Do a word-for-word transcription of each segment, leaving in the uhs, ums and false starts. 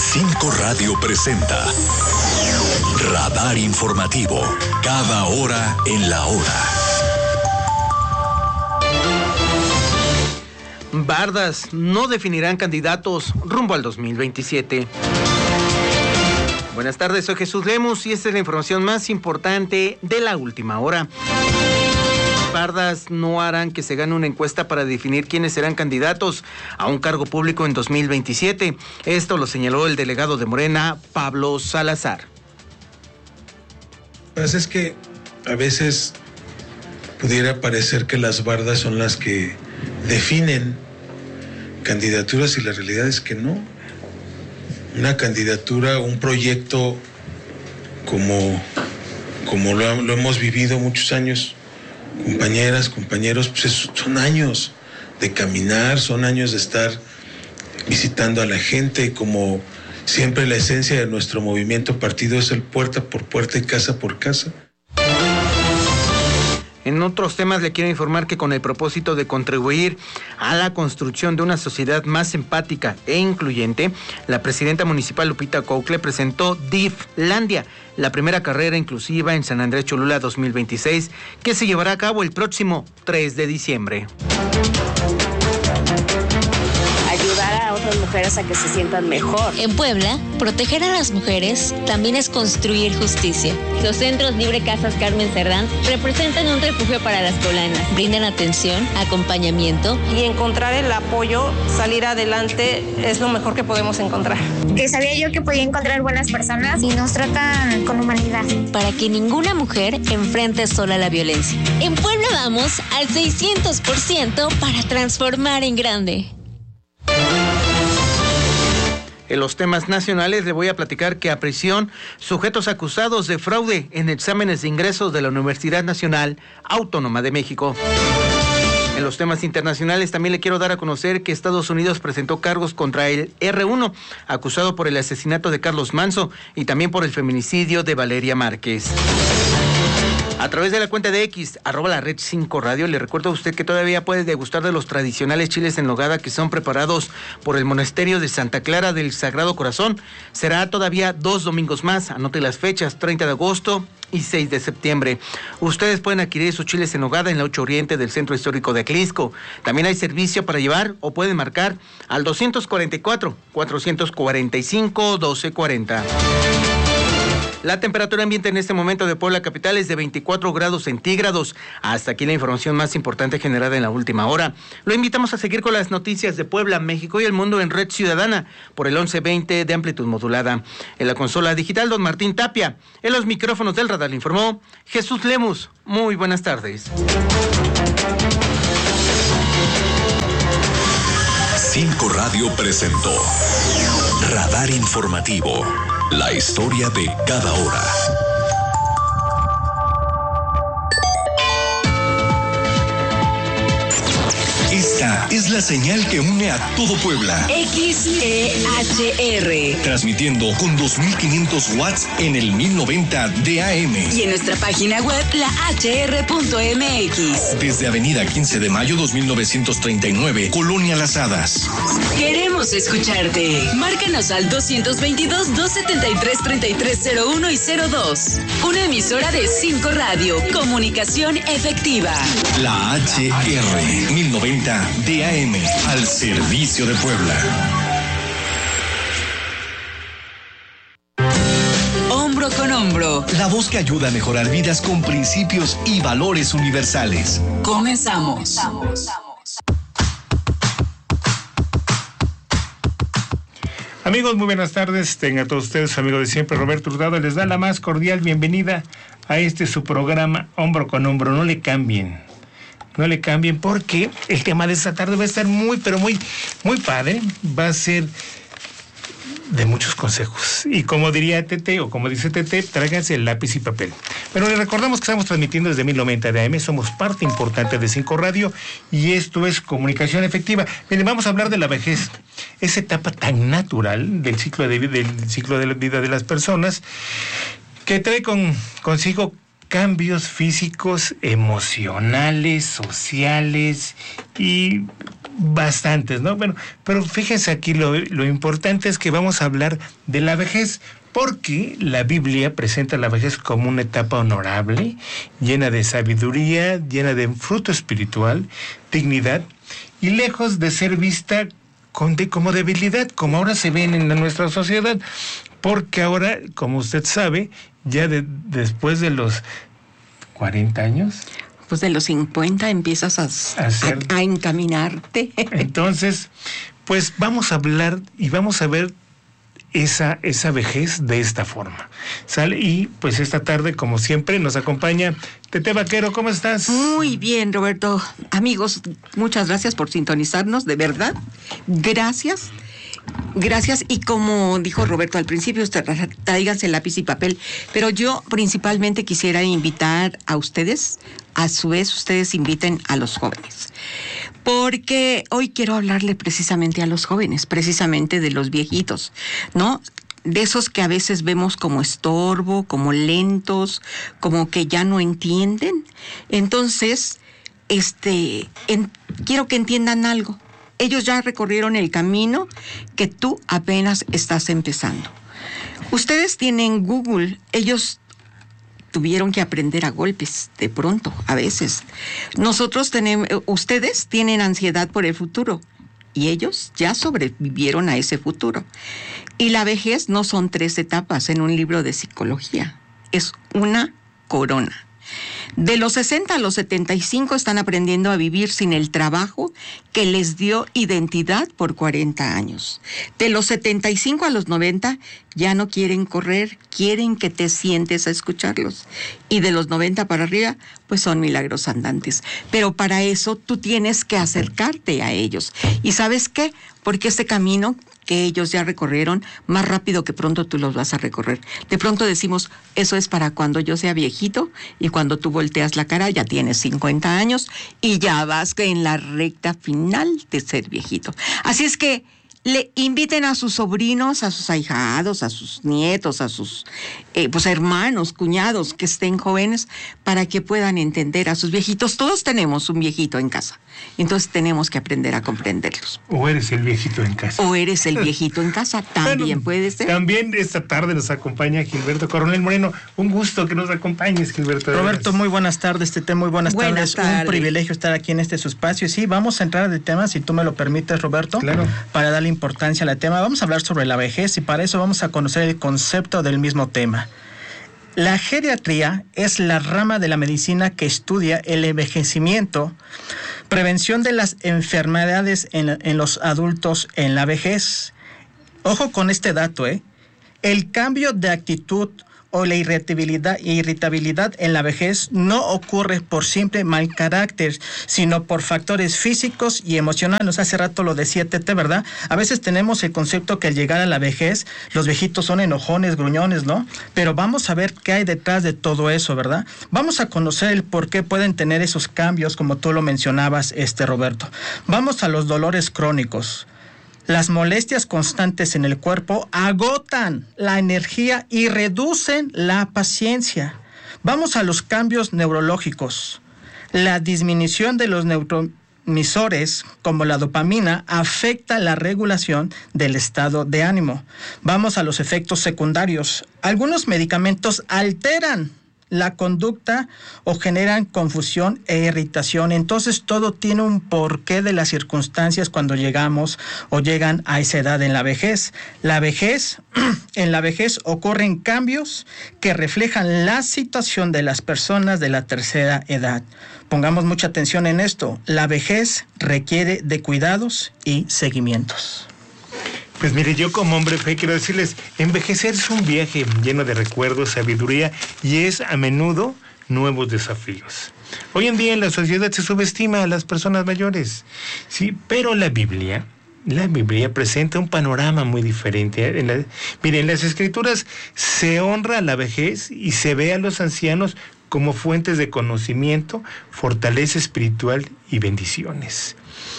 cinco Radio presenta Radar Informativo, cada hora en la hora. Bardas no definirán candidatos rumbo al dos mil veintisiete. Buenas tardes, soy Jesús Lemus y esta es la información más importante de la última hora. Bardas no harán que se gane una encuesta para definir quiénes serán candidatos a un cargo público en dos mil veintisiete. Esto lo señaló el delegado de Morena, Pablo Salazar. Lo que pasa es que a veces pudiera parecer que las bardas son las que definen candidaturas y la realidad es que no. Una candidatura, un proyecto como, como lo, lo hemos vivido muchos años, compañeras, compañeros, pues es, son años de caminar, son años de estar visitando a la gente, como siempre la esencia de nuestro movimiento partido es el puerta por puerta y casa por casa. En otros temas le quiero informar que con el propósito de contribuir a la construcción de una sociedad más empática e incluyente, la presidenta municipal Lupita Coucle presentó DIFlandia, la primera carrera inclusiva en San Andrés Cholula dos mil veintiséis, que se llevará a cabo el próximo tres de diciembre. Ayudar a otras mujeres a que se sientan mejor. En Puebla, proteger a las mujeres también es construir justicia. Los centros Libre Casas Carmen Cerdán representan un refugio para las poblanas. Brindan atención, acompañamiento. Y encontrar el apoyo, salir adelante, es lo mejor que podemos encontrar. Que sabía yo que podía encontrar buenas personas y nos tratan con humanidad. Para que ninguna mujer enfrente sola la violencia. En Puebla vamos al seiscientos por ciento para transformar en grande. En los temas nacionales le voy a platicar que a prisión sujetos acusados de fraude en exámenes de ingresos de la Universidad Nacional Autónoma de México. En los temas internacionales también le quiero dar a conocer que Estados Unidos presentó cargos contra el erre uno, acusado por el asesinato de Carlos Manzo y también por el feminicidio de Valeria Márquez. A través de la cuenta de X, arroba la red cinco Radio, le recuerdo a usted que todavía puede degustar de los tradicionales chiles en nogada que son preparados por el Monasterio de Santa Clara del Sagrado Corazón. Será todavía dos domingos más, anote las fechas, treinta de agosto y seis de septiembre. Ustedes pueden adquirir sus chiles en nogada en la ocho Oriente del Centro Histórico de Aclisco. También hay servicio para llevar o pueden marcar al doscientos cuarenta y cuatro, cuatrocientos cuarenta y cinco, doce cuarenta. La temperatura ambiente en este momento de Puebla capital es de veinticuatro grados centígrados. Hasta aquí la información más importante generada en la última hora. Lo invitamos a seguir con las noticias de Puebla, México y el mundo en Red Ciudadana por el once veinte de amplitud modulada. En la consola digital, don Martín Tapia. En los micrófonos del radar le informó Jesús Lemus. Muy buenas tardes. cinco Radio presentó Radar Informativo. La historia de cada hora. Esta es la señal que une a todo Puebla. X E H R. Transmitiendo con dos mil quinientos watts en el mil noventa de A M. Y en nuestra página web, la H R punto M X. Desde Avenida quince de mayo dos mil novecientos treinta y nueve, Colonia Las Hadas. Queremos escucharte. Márcanos al doscientos veintidós, doscientos setenta y tres, treinta y tres cero uno y cero dos. Una emisora de cinco Radio. Comunicación efectiva. La H R mil noventa de A M, al servicio de Puebla. Hombro con hombro. La voz que ayuda a mejorar vidas con principios y valores universales. Comenzamos. Amigos, muy buenas tardes. Tengan todos ustedes, su amigo de siempre, Roberto Hurtado, les da la más cordial bienvenida a este su programa Hombro con Hombro. No le cambien. No le cambien porque el tema de esta tarde va a estar muy, pero muy, muy padre. Va a ser de muchos consejos. Y como diría Tete, o como dice Tete, tráiganse el lápiz y papel. Pero les recordamos que estamos transmitiendo desde mil noventa de A M, somos parte importante de cinco Radio y esto es comunicación efectiva. Miren, vamos a hablar de la vejez, esa etapa tan natural del ciclo de vida, del ciclo de la vida de las personas, que trae con, consigo cambios físicos, emocionales, sociales y bastantes, ¿no? Bueno, pero fíjense aquí, lo, lo importante es que vamos a hablar de la vejez, porque la Biblia presenta la vejez como una etapa honorable, llena de sabiduría, llena de fruto espiritual, dignidad, y lejos de ser vista con de, como debilidad, como ahora se ven en nuestra sociedad, porque ahora, como usted sabe, ya de, después de los cuarenta años... Pues de los cincuenta empiezas a, a, hacer... a, a encaminarte. Entonces, pues vamos a hablar y vamos a ver esa, esa vejez de esta forma. ¿Sale? Y pues esta tarde, como siempre, nos acompaña Tete Vaquero. ¿Cómo estás? Muy bien, Roberto. Amigos, muchas gracias por sintonizarnos, de verdad. Gracias. Gracias, y como dijo Roberto al principio, tráiganse lápiz y papel, pero yo principalmente quisiera invitar a ustedes, a su vez ustedes inviten a los jóvenes, porque hoy quiero hablarle precisamente a los jóvenes, precisamente de los viejitos, ¿no? De esos que a veces vemos como estorbo, como lentos, como que ya no entienden. Entonces, este, en, quiero que entiendan algo. Ellos ya recorrieron el camino que tú apenas estás empezando. Ustedes tienen Google, ellos tuvieron que aprender a golpes, de pronto, a veces. Nosotros tenemos, ustedes tienen ansiedad por el futuro y ellos ya sobrevivieron a ese futuro. Y la vejez no son tres etapas en un libro de psicología, es una corona. De los sesenta a los setenta y cinco están aprendiendo a vivir sin el trabajo que les dio identidad por cuarenta años. De los setenta y cinco a los noventa ya no quieren correr, quieren que te sientes a escucharlos. Y de los noventa para arriba, pues son milagros andantes. Pero para eso tú tienes que acercarte a ellos. ¿Y sabes qué? Porque este camino que ellos ya recorrieron, más rápido que pronto tú los vas a recorrer. De pronto decimos, eso es para cuando yo sea viejito, y cuando tú volteas la cara ya tienes cincuenta años y ya vas en la recta final de ser viejito. Así es que le inviten a sus sobrinos, a sus ahijados, a sus nietos, a sus eh, pues hermanos, cuñados que estén jóvenes, para que puedan entender a sus viejitos. Todos tenemos un viejito en casa, entonces tenemos que aprender a comprenderlos. O eres el viejito en casa. O eres el viejito en casa, también bueno, puede ser. También esta tarde nos acompaña Gilberto Coronel Moreno. Un gusto que nos acompañes, Gilberto. Roberto, muy buenas tardes, Tete, muy buenas, buenas tardes. tardes. Un privilegio estar aquí en este su espacio. Sí, vamos a entrar de tema, si tú me lo permites, Roberto. Claro. Para darle importancia al tema. Vamos a hablar sobre la vejez y para eso vamos a conocer el concepto del mismo tema. La geriatría es la rama de la medicina que estudia el envejecimiento, prevención de las enfermedades en, en los adultos en la vejez. Ojo con este dato, ¿eh? El cambio de actitud o la irritabilidad, irritabilidad en la vejez no ocurre por simple mal carácter, sino por factores físicos y emocionales. Hace rato lo decía Tete, ¿verdad? A veces tenemos el concepto que al llegar a la vejez, los viejitos son enojones, gruñones, ¿no? Pero vamos a ver qué hay detrás de todo eso, ¿verdad? Vamos a conocer el por qué pueden tener esos cambios, como tú lo mencionabas, este Roberto. Vamos a los dolores crónicos. Las molestias constantes en el cuerpo agotan la energía y reducen la paciencia. Vamos a los cambios neurológicos. La disminución de los neurotransmisores, como la dopamina, afecta la regulación del estado de ánimo. Vamos a los efectos secundarios. Algunos medicamentos alteran la conducta o generan confusión e irritación. Entonces todo tiene un porqué de las circunstancias cuando llegamos o llegan a esa edad en la vejez. La vejez, en la vejez ocurren cambios que reflejan la situación de las personas de la tercera edad. Pongamos mucha atención en esto. La vejez requiere de cuidados y seguimientos. Pues mire, yo como hombre fe quiero decirles, envejecer es un viaje lleno de recuerdos, sabiduría y es a menudo nuevos desafíos. Hoy en día en la sociedad se subestima a las personas mayores, sí, pero la Biblia, la Biblia presenta un panorama muy diferente. En la, mire, en las Escrituras se honra a la vejez y se ve a los ancianos como fuentes de conocimiento, fortaleza espiritual y bendiciones.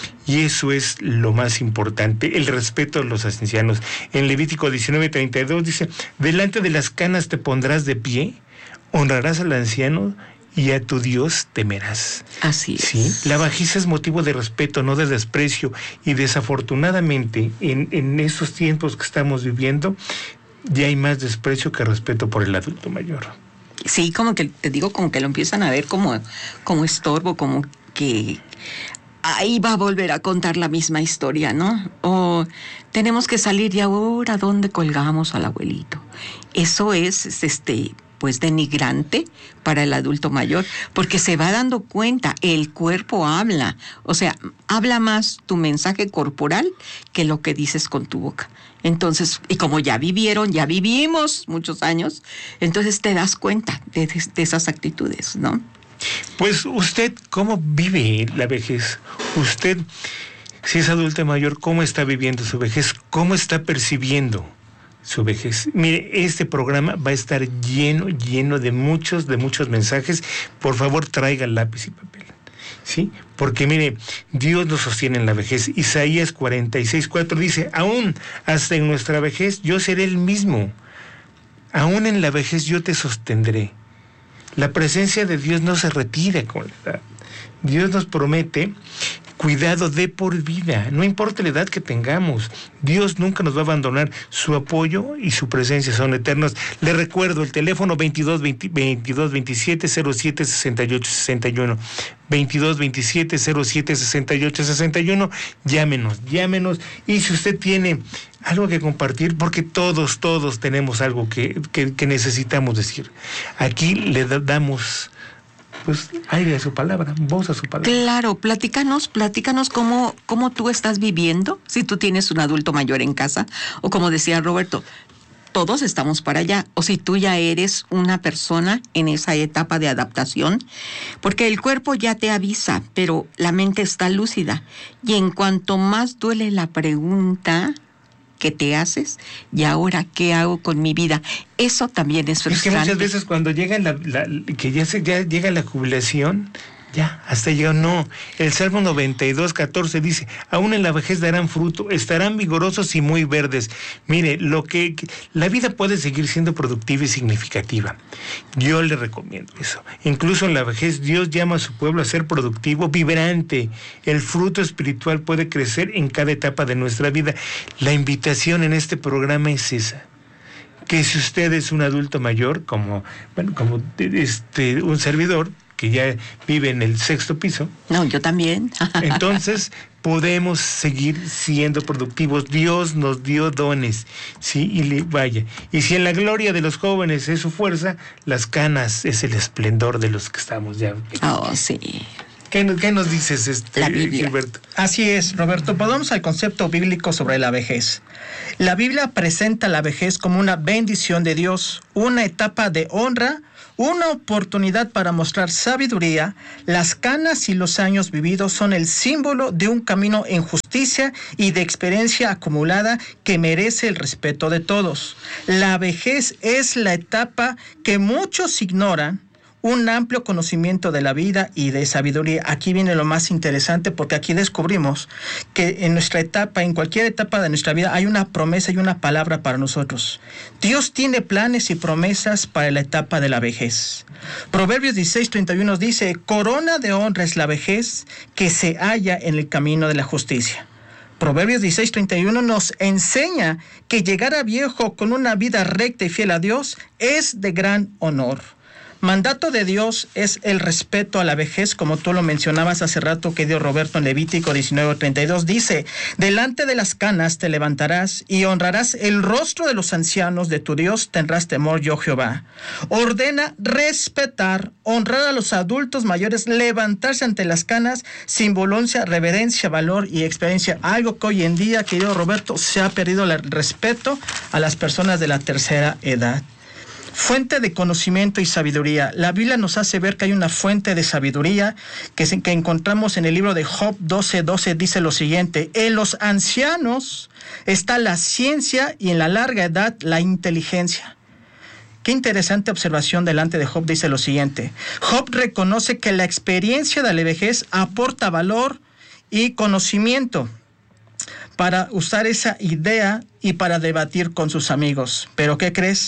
Y eso es lo más importante, el respeto a los ancianos. En Levítico diecinueve treinta y dos dice, delante de las canas te pondrás de pie, honrarás al anciano y a tu Dios temerás. Así es. ¿Sí? La bajeza es motivo de respeto, no de desprecio. Y desafortunadamente, en, en esos tiempos que estamos viviendo, ya hay más desprecio que respeto por el adulto mayor. Sí, como que, te digo, como que lo empiezan a ver como, como estorbo, como que ahí va a volver a contar la misma historia, ¿no? O tenemos que salir y ahora, ¿dónde colgamos al abuelito? Eso es, este... pues denigrante para el adulto mayor, porque se va dando cuenta, el cuerpo habla, o sea, habla más tu mensaje corporal que lo que dices con tu boca. Entonces, y como ya vivieron, ya vivimos muchos años, entonces te das cuenta de, de, de esas actitudes, ¿no? Pues usted, ¿cómo vive la vejez? Usted, si es adulto mayor, ¿cómo está viviendo su vejez? ¿Cómo está percibiendo su vejez? Mire, este programa va a estar lleno, lleno de muchos, de muchos mensajes. Por favor, traiga lápiz y papel, ¿sí? Porque mire, Dios nos sostiene en la vejez. Isaías cuarenta y seis, cuatro dice, aún hasta en nuestra vejez yo seré el mismo. Aún en la vejez yo te sostendré. La presencia de Dios no se retira con la edad. Dios nos promete cuidado de por vida, no importa la edad que tengamos. Dios nunca nos va a abandonar. Su apoyo y su presencia son eternos. Le recuerdo el teléfono veintidós veintisiete cero siete sesenta y ocho sesenta y uno. veintidós veintisiete cero siete sesenta y ocho sesenta y uno. Llámenos, llámenos. Y si usted tiene algo que compartir, porque todos, todos tenemos algo que, que, que necesitamos decir. Aquí le damos pues aire a su palabra, voz a su palabra. Claro, platícanos, platícanos cómo, cómo tú estás viviendo, si tú tienes un adulto mayor en casa, o como decía Roberto, todos estamos para allá, o si tú ya eres una persona en esa etapa de adaptación, porque el cuerpo ya te avisa, pero la mente está lúcida, y en cuanto más duele la pregunta que te haces, y ahora qué hago con mi vida, eso también es frustrante. Es que muchas veces cuando llega la, la que ya se ya llega la jubilación, ya hasta llegó, no. El Salmo noventa y dos, catorce dice, aún en la vejez darán fruto, estarán vigorosos y muy verdes. Mire, lo que, que la vida puede seguir siendo productiva y significativa. Yo le recomiendo eso. Incluso en la vejez Dios llama a su pueblo a ser productivo, vibrante. El fruto espiritual puede crecer en cada etapa de nuestra vida. La invitación en este programa es esa. Que si usted es un adulto mayor, como, bueno, como este, un servidor, que ya vive en el sexto piso. No, yo también. Entonces, podemos seguir siendo productivos. Dios nos dio dones, ¿sí? Y le, vaya. Y si en la gloria de los jóvenes es su fuerza, las canas es el esplendor de los que estamos ya. Oh, sí. ¿Qué, qué nos dices, este, la Biblia. Gilberto? Así es, Roberto. Volvamos al concepto bíblico sobre la vejez. La Biblia presenta la vejez como una bendición de Dios, una etapa de honra, una oportunidad para mostrar sabiduría. Las canas y los años vividos son el símbolo de un camino en justicia y de experiencia acumulada que merece el respeto de todos. La vejez es la etapa que muchos ignoran, un amplio conocimiento de la vida y de sabiduría. Aquí viene lo más interesante, porque aquí descubrimos que en nuestra etapa, en cualquier etapa de nuestra vida, hay una promesa y una palabra para nosotros. Dios tiene planes y promesas para la etapa de la vejez. Proverbios dieciséis treinta y uno dice, corona de honra es la vejez que se halla en el camino de la justicia. Proverbios dieciséis treinta y uno nos enseña que llegar a viejo con una vida recta y fiel a Dios es de gran honor. Mandato de Dios es el respeto a la vejez, como tú lo mencionabas hace rato que dio Roberto en Levítico diecinueve treinta y dos. Dice, delante de las canas te levantarás y honrarás el rostro de los ancianos de tu Dios, tendrás temor yo Jehová. Ordena respetar, honrar a los adultos mayores, levantarse ante las canas, simboloncia, reverencia, valor y experiencia. Algo que hoy en día, querido Roberto, se ha perdido el respeto a las personas de la tercera edad. Fuente de conocimiento y sabiduría. La Biblia nos hace ver que hay una fuente de sabiduría que, se, que encontramos en el libro de Job doce doce. Dice lo siguiente, en los ancianos está la ciencia y en la larga edad la inteligencia. Qué interesante observación delante de Job. Dice lo siguiente, Job reconoce que la experiencia de la vejez aporta valor y conocimiento para usar esa idea y para debatir con sus amigos. ¿Pero qué crees?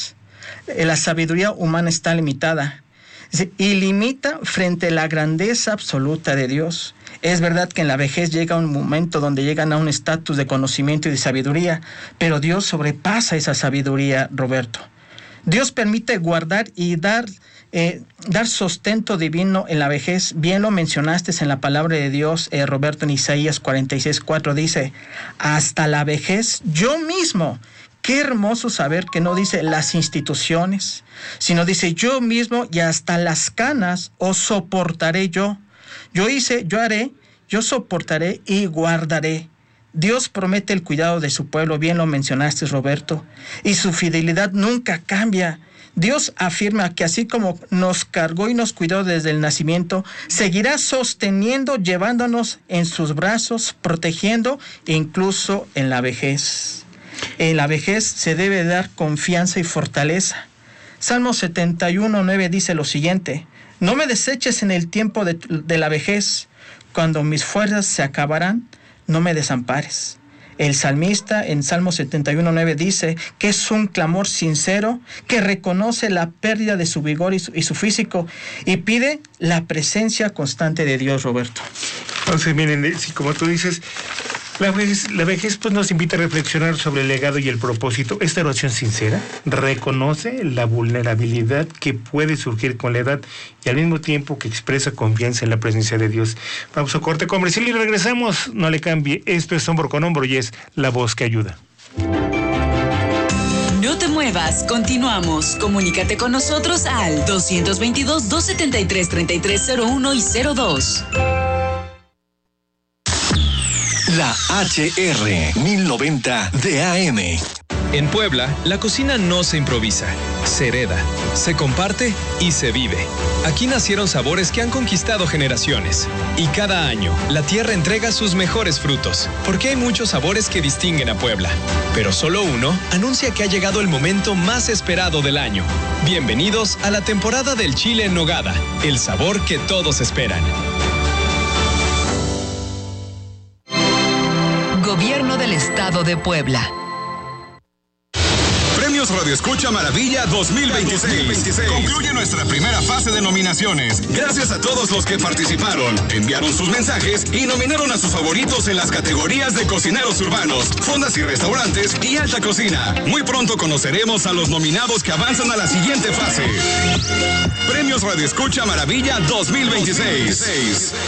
La sabiduría humana está limitada y limita frente a la grandeza absoluta de Dios. Es verdad que en la vejez llega un momento donde llegan a un estatus de conocimiento y de sabiduría, pero Dios sobrepasa esa sabiduría, Roberto. Dios permite guardar y dar, eh, dar sustento divino en la vejez. Bien lo mencionaste en la palabra de Dios, eh, Roberto, en Isaías cuarenta y seis, cuatro dice, hasta la vejez yo mismo. Qué hermoso saber que no dice las instituciones, sino dice yo mismo y hasta las canas os soportaré yo. Yo hice, yo haré, yo soportaré y guardaré. Dios promete el cuidado de su pueblo, bien lo mencionaste, Roberto, y su fidelidad nunca cambia. Dios afirma que así como nos cargó y nos cuidó desde el nacimiento, seguirá sosteniendo, llevándonos en sus brazos, protegiendo, incluso en la vejez. En la vejez se debe dar confianza y fortaleza. Salmo setenta y uno, nueve dice lo siguiente: no me deseches en el tiempo de, de la vejez, cuando mis fuerzas se acabarán, no me desampares. El salmista en Salmo setenta y uno, nueve dice que es un clamor sincero, que reconoce la pérdida de su vigor y su, y su físico, y pide la presencia constante de Dios, Roberto. Entonces, miren, si como tú dices, La vejez, la vejez pues nos invita a reflexionar sobre el legado y el propósito. Esta oración sincera reconoce la vulnerabilidad que puede surgir con la edad y al mismo tiempo que expresa confianza en la presencia de Dios. Vamos a corte comercial y regresamos. No le cambie. Esto es Hombro con Hombro y es la voz que ayuda. No te muevas, continuamos. Comunícate con nosotros al dos veintidós, dos setenta y tres, treinta y tres cero uno y cero dos. La H R mil noventa de A M. En Puebla, la cocina no se improvisa, se hereda, se comparte y se vive. Aquí nacieron sabores que han conquistado generaciones. Y cada año, la tierra entrega sus mejores frutos, porque hay muchos sabores que distinguen a Puebla. Pero solo uno anuncia que ha llegado el momento más esperado del año. Bienvenidos a la temporada del chile en nogada, el sabor que todos esperan. Gobierno del Estado de Puebla. Premios Radio Escucha Maravilla dos mil veintiséis. Concluye nuestra primera fase de nominaciones. Gracias a todos los que participaron, enviaron sus mensajes y nominaron a sus favoritos en las categorías de cocineros urbanos, fondas y restaurantes y alta cocina. Muy pronto conoceremos a los nominados que avanzan a la siguiente fase. Premios Radio Escucha Maravilla dos mil veintiséis.